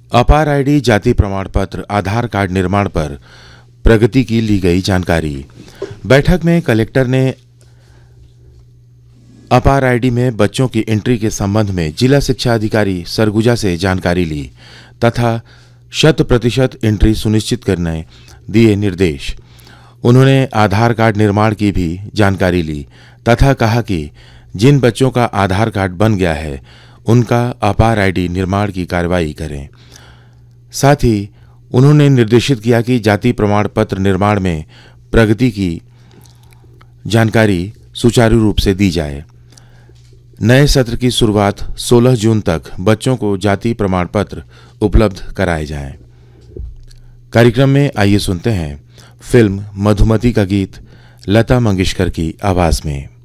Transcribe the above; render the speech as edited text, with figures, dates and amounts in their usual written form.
अपार आईडी, जाति प्रमाण पत्र, आधार कार्ड निर्माण पर प्रगति की ली गई जानकारी। बैठक में कलेक्टर ने अपार आईडी में बच्चों की एंट्री के संबंध में जिला शिक्षा अधिकारी सरगुजा से जानकारी ली तथा 100% एंट्री सुनिश्चित करने दिए निर्देश। उन्होंने आधार कार्ड निर्माण की भी जानकारी ली तथा कहा कि जिन बच्चों का आधार कार्ड बन गया है उनका अपार आईडी निर्माण की कार्रवाई करें। साथ ही उन्होंने निर्देशित किया कि जाति प्रमाण पत्र निर्माण में प्रगति की जानकारी सुचारू रूप से दी जाए। नए सत्र की शुरुआत 16 जून तक बच्चों को जाति प्रमाण पत्र उपलब्ध कराए जाएं। कार्यक्रम में आइए सुनते हैं फिल्म मधुमती का गीत लता मंगेशकर की आवाज में।